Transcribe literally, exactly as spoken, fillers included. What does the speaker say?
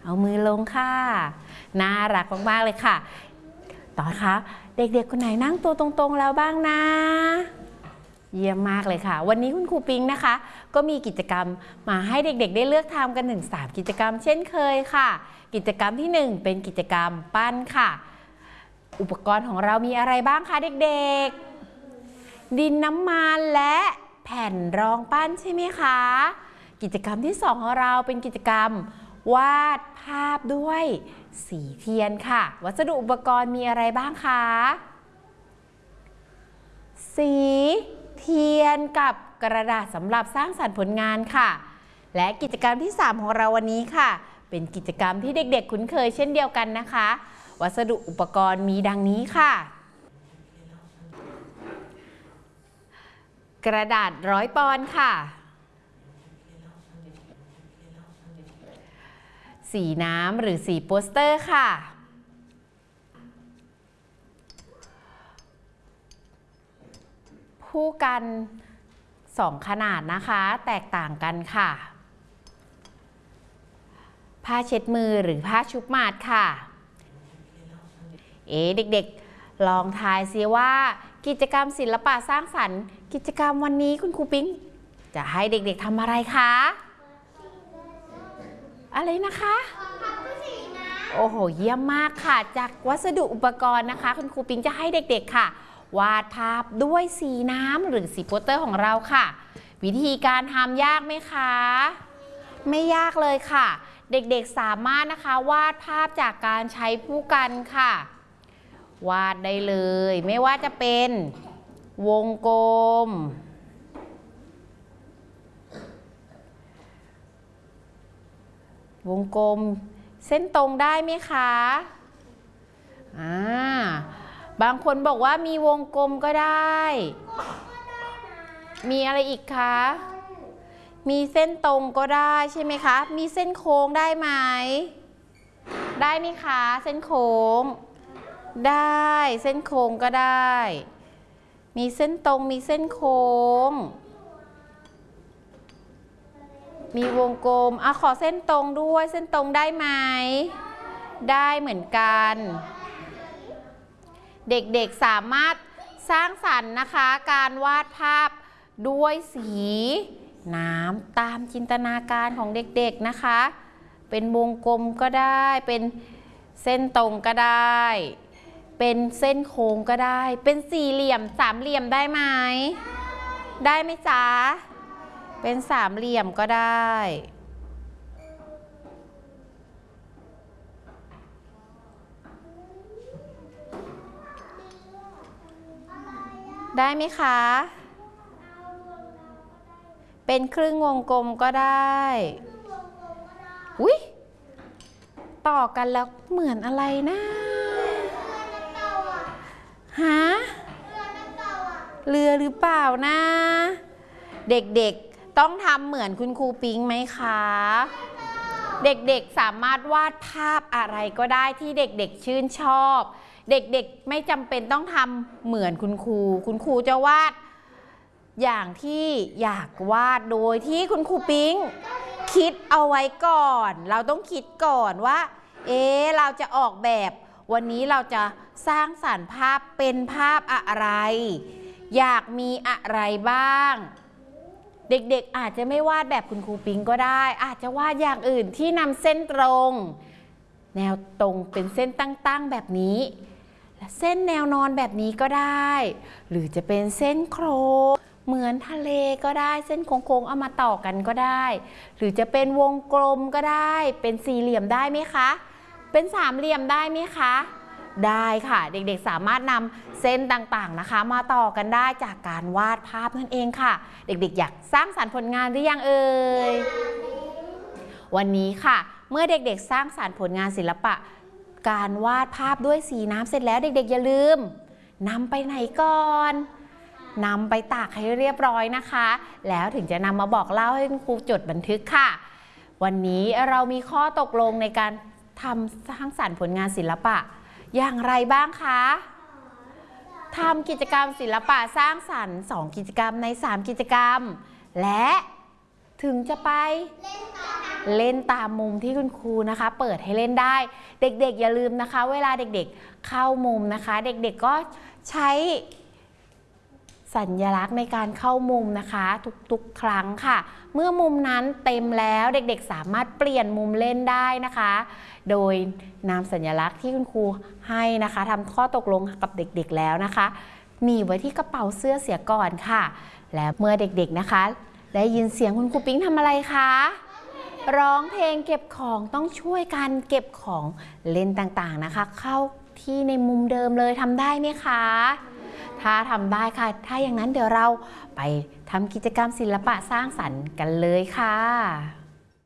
เอามือลงค่ะน่ารักมากๆเลยค่ะต่อคะเด็กๆคนไหนนั่งตัวตรงๆแล้วบ้างนะเยี่ยมมากเลยค่ะวันนี้คุณครูปิงนะคะก็มีกิจกรรมมาให้เด็กๆได้เลือกทำกันถึงสามกิจกรรมเช่นเคยค่ะกิจกรรมที่หนึ่งเป็นกิจกรรมปั้นค่ะอุปกรณ์ของเรามีอะไรบ้างคะเด็กๆดินน้ำมันและแผ่นรองปั้นใช่ไหมคะกิจกรรมที่สองของเราเป็นกิจกรรมวาดภาพด้วยสีเทียนค่ะวัสดุอุปกรณ์มีอะไรบ้างคะสีเทียนกับกระดาษสำหรับสร้างสรรค์ผลงานค่ะและกิจกรรมที่สามของเราวันนี้ค่ะเป็นกิจกรรมที่เด็กๆคุ้นเคยเช่นเดียวกันนะคะวัสดุอุปกรณ์มีดังนี้ค่ะกระดาษร้อยปอนด์ค่ะสีน้ำหรือสีโปสเตอร์ค่ะคู่กันสองขนาดนะคะแตกต่างกันค่ะผ้าเช็ดมือหรือผ้าชุบมาดค่ะเอ๊ะเด็กๆลองทายซิว่ากิจกรรมศิลปะสร้างสรรค์กิจกรรมวันนี้คุณครูปิ๊งจะให้เด็กๆทำอะไรคะอะไรนะคะโอ้โหเยี่ยมมากค่ะจากวัสดุอุปกรณ์นะคะคุณครูปิ๊งจะให้เด็กๆค่ะวาดภาพด้วยสีน้ำหรือสีโปสเตอร์ของเราค่ะวิธีการทำยากไหมคะไม่ยากเลยค่ะเด็กๆสามารถนะคะวาดภาพจากการใช้ผู้กันค่ะวาดได้เลยไม่ว่าจะเป็นวงกลมวงกลมเส้นตรงได้ไหมคะอ่าบางคนบอกว่ามีวงกลมก็ได้มีอะไรอีกคะมีเส้นตรงก็ได้ใช่ไหมคะมีเส้นโค้งได้ไหมได้ไหมคะเส้นโค้งได้เส้นโค้งก็ได้มีเส้นตรงมีเส้นโค้งมีวงกลมอ่ะขอเส้นตรงด้วยเส้นตรงได้ไหมได้เหมือนกันเด็กๆสามารถสร้างสรรค์นะคะการวาดภาพด้วยสีน้ำตามจินตนาการของเด็กๆนะคะเป็นวงกลมก็ได้เป็นเส้นตรงก็ได้เป็นเส้นโค้งก็ได้เป็นสี่เหลี่ยมสามเหลี่ยมได้ไหมได้ไหมจ๊ะเป็นสามเหลี่ยมก็ได้ได้ไหมคะเป็นครึ่งวงกลมก็ได้อุ๊ยต่อกันแล้วเหมือนอะไรนะฮะเรือหรือเปล่านะเด็กๆต้องทำเหมือนคุณครูปิ๊งไหมคะเด็กๆสามารถวาดภาพอะไรก็ได้ที่เด็กๆชื่นชอบเด็กๆไม่จำเป็นต้องทำเหมือนคุณครูคุณครูจะวาดอย่างที่อยากวาดโดยที่คุณครูปิ๊งคิดเอาไว้ก่อนเราต้องคิดก่อนว่าเอ๊ะเราจะออกแบบวันนี้เราจะสร้างสรรค์ภาพเป็นภาพอะไรอยากมีอะไรบ้างเด็กๆอาจจะไม่วาดแบบคุณครูปิ๊งก็ได้อาจจะวาดอย่างอื่นที่นำเส้นตรงแนวตรงเป็นเส้นตั้งๆแบบนี้เส้นแนวนอนแบบนี้ก็ได้หรือจะเป็นเส้นโค้งเหมือนทะเลก็ได้เส้นโค้งๆเอามาต่อกันก็ได้หรือจะเป็นวงกลมก็ได้เป็นสี่เหลี่ยมได้ไหมคะเป็นสามเหลี่ยมได้ไหมคะได้ค่ะเด็กๆสามารถนำเส้นต่างๆนะคะมาต่อกันได้จากการวาดภาพนั่นเองค่ะเด็กๆอยากสร้างสรรค์ผลงานหรือยังเอ่ยวันนี้ค่ะเมื่อเด็กๆสร้างสรรค์ผลงานศิลปะการวาดภาพด้วยสีน้ำเสร็จแล้วเด็กๆอย่าลืมนำไปไหนก่อนนำไปตากให้เรียบร้อยนะคะแล้วถึงจะนำมาบอกเล่าให้คุณครูจดบันทึกค่ะวันนี้เรามีข้อตกลงในการทำสร้างสรรค์ผลงานศิลปะอย่างไรบ้างคะทำกิจกรรมศิลปะสร้างสรรค์สองกิจกรรมในสามกิจกรรมและถึงจะไปเล่นตามมุมที่คุณครูนะคะ เปิดให้เล่นได้เด็กๆอย่าลืมนะคะเวลาเด็กๆเข้ามุมนะคะ เด็กๆก็ใช้สัญลักษณ์ในการเข้ามุมนะคะทุกๆครั้งค่ะเมื่อมุมนั้นเต็มแล้วเด็กๆสามารถเปลี่ยนมุมเล่นได้นะคะโดยนำสัญลักษณ์ที่คุณครูให้นะคะทำข้อตกลงกับเด็กๆแล้วนะคะหนีบไว้ที่กระเป๋าเสื้อเสียก่อนค่ะและเมื่อเด็กๆนะคะได้ยินเสียงคุณครูปิ๊งทำอะไรคะร้องเพลงเก็บของต้องช่วยกันเก็บของเล่นต่างๆนะคะเข้าที่ในมุมเดิมเลยทำได้ไหมคะถ้าทำได้ค่ะถ้าอย่างนั้นเดี๋ยวเราไปทำกิจกรรมศิลปะสร้างสรรค์กันเลยค่ะ